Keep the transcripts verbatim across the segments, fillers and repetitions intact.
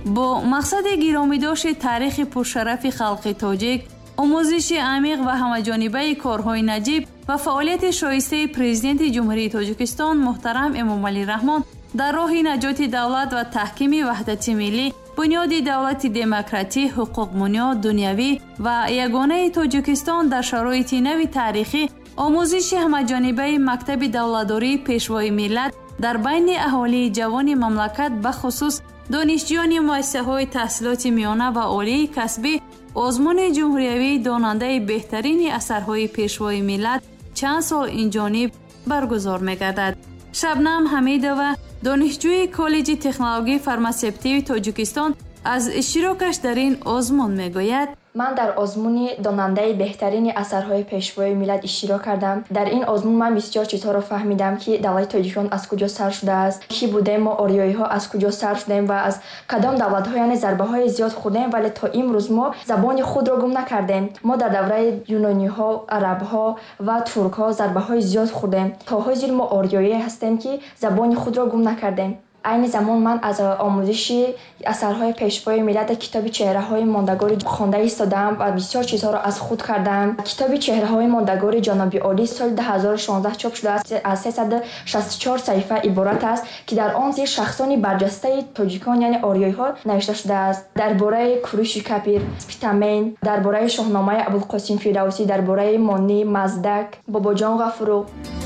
бо мақсади гиромидошти таърихи пуршарафи халқи тоҷик, омӯзиши амиқ ва ҳамаҷонибаи корҳои наҷиб ва фаъолияти шоистаи президенти ҷумҳурии Тоҷикистон муҳтарам Эмомалӣ Раҳмон дар роҳи наҷоти давлат ва таҳкими ваҳдати миллӣ, бунёди давлати демократӣ, ҳуқуқбунёд, дунявӣ ва ягонаи Тоҷикистон дар шароити нави таърихӣ, омӯзиши ҳамаҷонибаи мактаби давлатдории пешвои миллат дар байни аҳолии ҷавони мамлакат, бахусус донишҷӯёни муассисаҳои таҳсилоти миёна ва олии касбӣ, озмуни ҷумҳуриявӣ донандаи беҳтарини асарҳои пешвои миллат чанд сол инҷониб баргузор мегардад. Шабнам Ҳамидова, донишҷӯи коллеҷи технологии фармасевтии Тоҷикистон, аз иштирокаш дар ин озмун мегӯяд: ман дар озмуни донандаи беҳтарини асарҳои пешвои миллат иштирок кардам. Дар ин озмун ман бисёр чизҳоро фаҳмидам, ки давлати Тоҷикистон аз куҷо сар шудааст, ки будем, мо ориёиҳо аз куҷо сар шудем ва аз кадом давлатҳо яъне зарбаҳои зиёд хӯрдем, вале то имрӯз мо забони худро гум накардем. Мо дар давраи юнониҳо, арабҳо ва туркҳо зарбаҳои зиёд хӯрдем. То ҳозир мо ориёӣ ҳастем, ки забони худро гум накардем. айни замон ман аз омӯзиши асарҳои пешвои миллат китоби чеҳраҳои мондагори хонда истодаам ва бисёр чизҳоро аз худ кардам. Китоби чеҳраҳои мондагори ҷаноби олӣ соли ду ҳазору шонздаҳ чоп шудааст. аз сесад و шасту чор саҳифа иборат аст, ки дар он зир шахсони барҷастаи тоҷикон яъне ориёиҳо навишта шудааст. дар бораи Куруши Капир, Спитамен, дар бораи шоҳномаи Абулқосим Фирдавсӣ, дар бораи Монӣ, Маздак, Бобоҷон Ғафурӯ.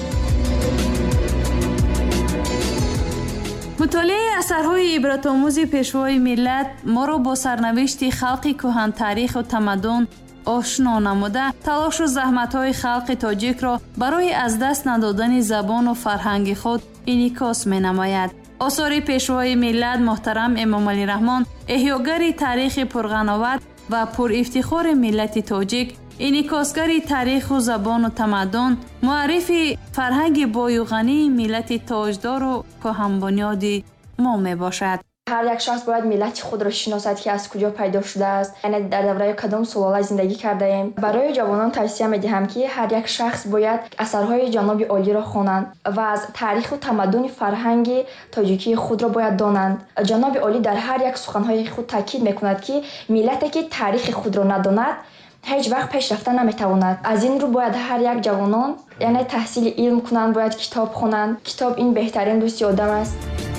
мутолиаи асарҳои ибратомӯзи пешвои миллат моро бо сарнавишти халқи кӯҳантариху тамаддун ошно намуда, талошу заҳматҳои халқи тоҷикро барои аз даст надодани забону фарҳанги худ инъикос менамояд. осори пешвои миллат муҳтарам Эмомалӣ Раҳмон, эҳёгари таърихи пурғановат ва пурифтихори миллати тоҷик, инъикосгари таъриху забону тамаддун, муаррифи фарҳанги бою ғании миллати тоҷдору кӯҳанбунёди мо мебошад. ҳар як шахс бояд миллати худро шиносад, ки аз куҷо пайдо шудааст, яъне дар давраи кадом сулола зиндагӣ кардаем. барои ҷавонон тавсия медиҳам, ки ҳар як шахс бояд асарҳои ҷаноби олиро хонанд ва аз таъриху тамаддуни фарҳанги тоҷикии худро бояд донанд. ҷаноби олӣ дар ҳар як суханҳои худ таъкид мекунад, ки миллате ки таърихи худро надонад, ҳеҷ вақт пешрафта наметавонад. аз ин рӯ бояд ҳар як ҷавонон яъне таҳсили илм кунанд, бояд китоб хонанд. китоб ин беҳтарин дӯсти одам аст.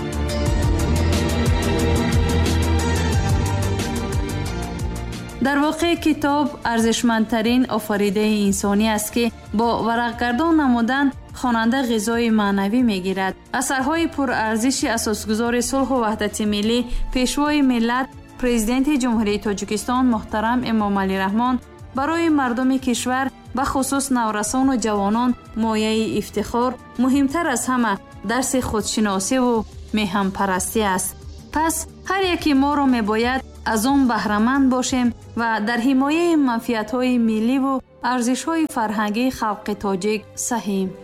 дар воқеъ китоб арзишмандтарин офаридаи инсонӣ аст, ки бо варақгардон намудан хонанда ғизои маънавӣ мегирад. асарҳои пурарзиши асосгузори сулҳу ваҳдати миллӣ, пешвои миллат, президенти ҷумҳурии Тоҷикистон муҳтарам Эмомалӣ Раҳмон барои мардуми кишвар, бахусус наврасону ҷавонон мояи ифтихор, муҳимтар аз ҳама дарси худшиносиву меҳанпарастӣ аст. пас ҳар яки моро мебояд аз он баҳраманд бошем ва дар ҳимояи манфиатҳои милливу арзишҳои фарҳангии халқи тоҷик саҳем.